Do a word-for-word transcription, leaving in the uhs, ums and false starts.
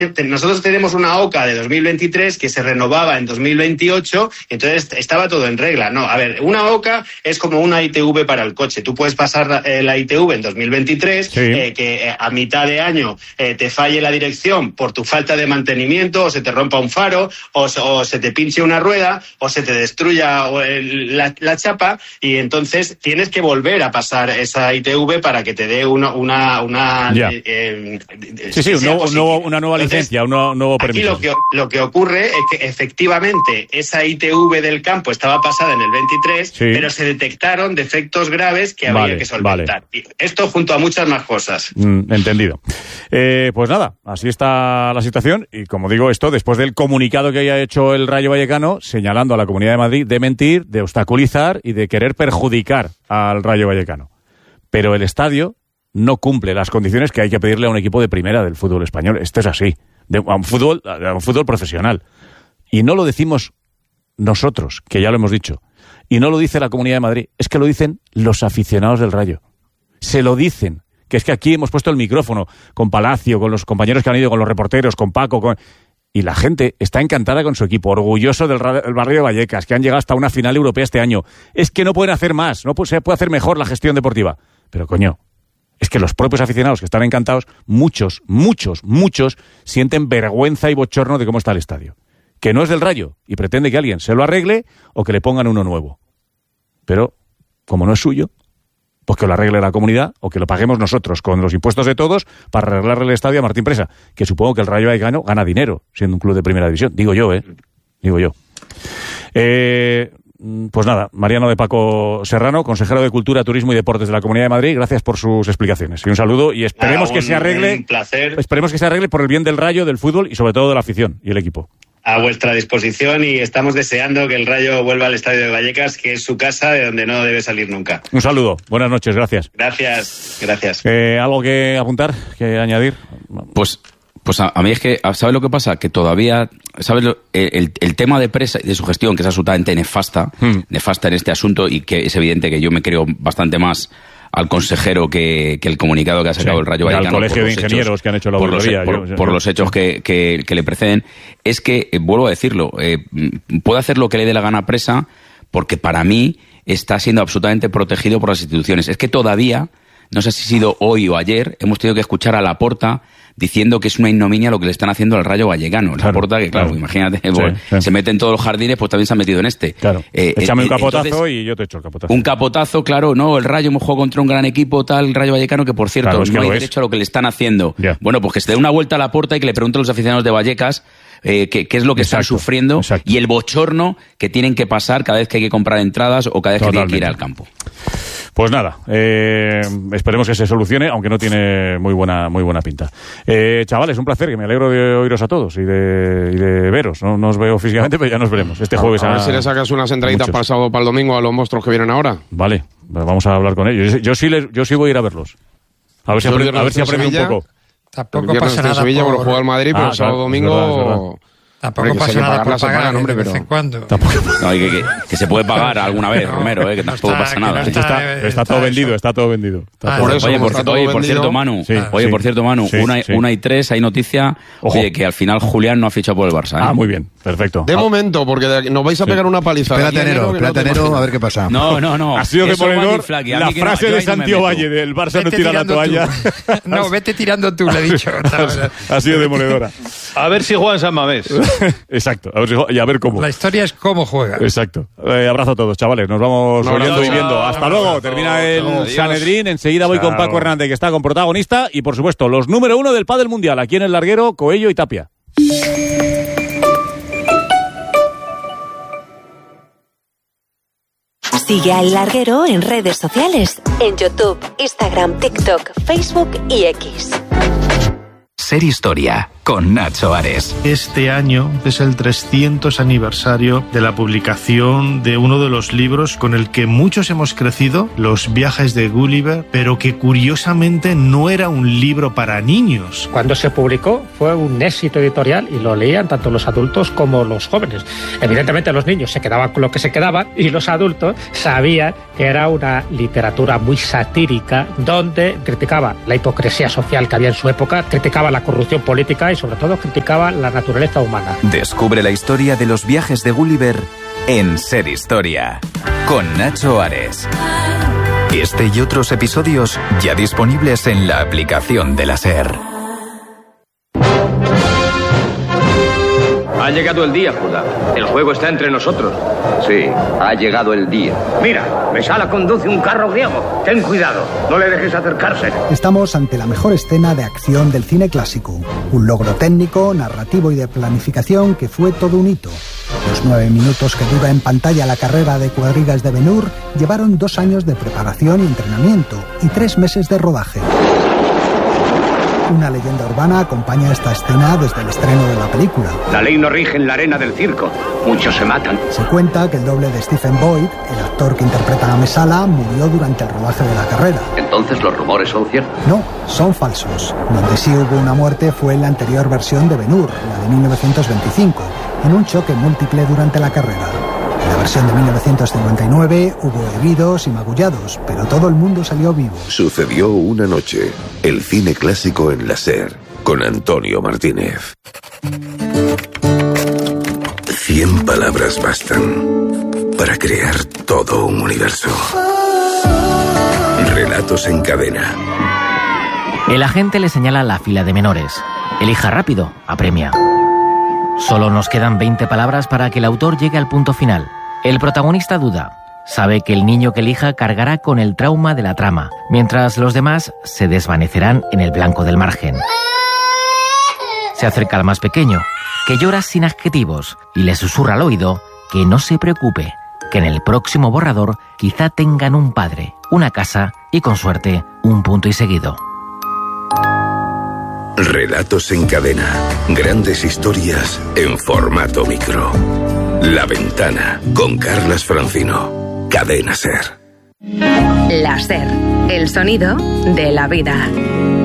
nosotros tenemos una OCA de dos mil veintitrés que se renovaba en dos mil veintiocho, entonces estaba todo en regla. No, a ver, una OCA es como una I T V para el coche. Tú puedes pasar eh, la I T V en dos mil veintitrés, sí. eh, que eh, a mitad de año eh, te falle la dirección por tu falta de mantenimiento, o se te rompa un faro, o, o se te pinche una rueda, o se te destruya el, la, la chapa, y entonces tienes que volver a pasar esa I T V para que te dé una... una, una eh, eh, sí, sí, un nuevo, nuevo, una nueva licencia. Entonces, un nuevo permiso. Aquí lo que, lo que ocurre es que efectivamente esa I T V del campo estaba pasada en el veintitrés, sí. pero se detectaron defectos graves que había vale, que solventar. Vale. Esto junto a muchas más cosas. Mm, entendido. Eh, pues nada, así está la situación y como digo esto, después del comunicado que haya hecho el Rayo Vallecano señalando a la Comunidad de Madrid de mentir, de obstaculizar y de querer perjudicar al Rayo Vallecano. Pero el estadio no cumple las condiciones que hay que pedirle a un equipo de primera del fútbol español. Esto es así. De, a, un fútbol, a un fútbol profesional. Y no lo decimos nosotros, que ya lo hemos dicho. Y no lo dice la Comunidad de Madrid. Es que lo dicen los aficionados del Rayo. Se lo dicen. Que es que aquí hemos puesto el micrófono con Palacio, con los compañeros que han ido, con los reporteros, con Paco, con... Y la gente está encantada con su equipo, orgulloso del, del barrio de Vallecas, que han llegado hasta una final europea este año. Es que no pueden hacer más, no se puede hacer mejor la gestión deportiva. Pero coño, es que los propios aficionados que están encantados, muchos, muchos, muchos, sienten vergüenza y bochorno de cómo está el estadio. Que no es del Rayo y pretende que alguien se lo arregle o que le pongan uno nuevo. Pero, como no es suyo, pues que lo arregle la comunidad o que lo paguemos nosotros con los impuestos de todos para arreglarle el estadio a Martín Presa, que supongo que el Rayo Vallecano gana dinero siendo un club de primera división. Digo yo, ¿eh? Digo yo. Eh... Pues nada, Mariano de Paco Serrano, consejero de Cultura, Turismo y Deportes de la Comunidad de Madrid, gracias por sus explicaciones. Y un saludo y esperemos ah, un, que se arregle. Un placer. Esperemos que se arregle por el bien del Rayo, del fútbol y sobre todo de la afición y el equipo. A vuestra disposición y estamos deseando que el Rayo vuelva al Estadio de Vallecas, que es su casa, de donde no debe salir nunca. Un saludo, buenas noches, gracias. Gracias, gracias. Eh, ¿Algo que apuntar, que añadir? Pues... Pues a, a mí es que, ¿sabes lo que pasa? Que todavía, ¿sabes? Lo, el, el tema de Presa y de su gestión, que es absolutamente nefasta, hmm. nefasta en este asunto, y que es evidente que yo me creo bastante más al consejero que, que el comunicado que ha sacado sí, el Rayo Vallecano. Al colegio de ingenieros hechos, que han hecho la auditoría. Por, los, por, por los hechos que, que, que le preceden. Es que, eh, vuelvo a decirlo, eh, puede hacer lo que le dé la gana a Presa, porque para mí está siendo absolutamente protegido por las instituciones. Es que todavía, no sé si ha sido hoy o ayer, hemos tenido que escuchar a Laporta diciendo que es una ignominia lo que le están haciendo al Rayo Vallecano. Claro, Laporta, que claro, claro. imagínate, sí, pues, sí. se mete en todos los jardines, pues también se ha metido en este. Claro. Eh, Échame eh, un capotazo entonces, y yo te echo el capotazo. Un capotazo, claro, no, el Rayo hemos jugado contra un gran equipo, tal, el Rayo Vallecano, que por cierto, claro, es que no hay derecho a lo que le están haciendo. Yeah. Bueno, pues que se dé una vuelta a Laporta y que le pregunte a los aficionados de Vallecas eh, qué, qué es lo que exacto, están sufriendo exacto. y el bochorno que tienen que pasar cada vez que hay que comprar entradas o cada vez Totalmente. que tienen que ir al campo. Pues nada, eh, esperemos que se solucione, aunque no tiene muy buena muy buena pinta. Eh, chavales, un placer, que me alegro de oíros a todos y de, y de veros. No, no os veo físicamente, pero ya nos veremos. Este jueves a, a ver a, si le sacas unas entraditas para el sábado, para el domingo a los monstruos que vienen ahora. Vale, vamos a hablar con ellos. Yo, yo, sí, les, yo sí voy a ir a verlos. A ver si aprendo, a ver si aprendo un poco. Tampoco pasa nada Sevilla, por... juega el Madrid, pero ah, el sábado claro, domingo... Es verdad, es verdad. Tampoco pasa nada por pagar, hombre, pero... de vez en cuando. Tampoco... No, que, que, que se puede pagar alguna vez, no, Romero, eh, que tampoco no está, pasa nada. No está, está, está, está todo vendido, está todo vendido. Está ah, todo por eso, oye, por, está todo oye, por cierto, Manu, sí, oye, sí, por cierto, Manu, sí, una, sí. una y tres, hay noticia, Ojo. oye, que al final Julián no ha fichado por el Barça. ¿eh? Ah, muy bien, perfecto. De ah. momento, porque nos vais a pegar sí. una paliza. Espérate enero, espérate enero, a ver qué pasa. No, no, no. Ha sido demoledor la frase de Santiago Valle del Barça no tira la toalla. No, vete tirando tú, le he dicho. Ha sido demoledora. A ver si juega en San Mamés. Exacto, a ver si juega, y a ver cómo. La historia es cómo juega. Exacto. Eh, abrazo a todos, chavales. Nos vamos no, oyendo no, y viendo. Chao, Hasta luego. Abrazo, Termina el chao, Sanedrín. Enseguida voy chao. con Paco Hernández, que está con protagonista. Y, por supuesto, los número uno del pádel mundial. Aquí en el larguero, Coello y Tapia. Sigue a El Larguero en redes sociales. En YouTube, Instagram, TikTok, Facebook y X. Ser Historia, con Nacho Ares. Este año es el trescientos aniversario de la publicación de uno de los libros con el que muchos hemos crecido, Los viajes de Gulliver, pero que curiosamente no era un libro para niños. Cuando se publicó fue un éxito editorial y lo leían tanto los adultos como los jóvenes. Evidentemente los niños se quedaban con lo que se quedaban y los adultos sabían que era una literatura muy satírica donde criticaba la hipocresía social que había en su época, criticaba la corrupción política y sobre todo criticaba la naturaleza humana. Descubre la historia de los viajes de Gulliver en Ser Historia, con Nacho Ares. Este y otros episodios ya disponibles en la aplicación de la SER. Ha llegado el día, Judá. El juego está entre nosotros. Sí, ha llegado el día. Mira, Mesala conduce un carro griego. Ten cuidado, no le dejes acercarse. Estamos ante la mejor escena de acción del cine clásico. Un logro técnico, narrativo y de planificación que fue todo un hito. Los nueve minutos que dura en pantalla la carrera de cuadrigas de Ben-Hur llevaron dos años de preparación y entrenamiento y tres meses de rodaje. Una leyenda urbana acompaña esta escena desde el estreno de la película. La ley no rige en la arena del circo. Muchos se matan. Se cuenta que el doble de Stephen Boyd, el actor que interpreta a Mesala, murió durante el rodaje de la carrera. ¿Entonces los rumores son ciertos? No, son falsos. Donde sí hubo una muerte fue en la anterior versión de Ben-Hur, la de mil novecientos veinticinco, en un choque múltiple durante la carrera. En la versión de mil novecientos cincuenta y nueve hubo heridos y magullados, pero todo el mundo salió vivo. Sucedió una noche. El cine clásico en la SER, con Antonio Martínez. Cien palabras bastan para crear todo un universo. Relatos en cadena. El agente le señala la fila de menores. Elija rápido, apremia. Solo nos quedan veinte palabras para que el autor llegue al punto final. El protagonista duda. Sabe que el niño que elija cargará con el trauma de la trama, mientras los demás se desvanecerán en el blanco del margen. Se acerca al más pequeño, que llora sin adjetivos, y le susurra al oído que no se preocupe, que en el próximo borrador quizá tengan un padre, una casa y, con suerte, un punto y seguido. Relatos en cadena. Grandes historias en formato micro. La Ventana, con Carlas Francino. Cadena SER. La SER, el sonido de la vida.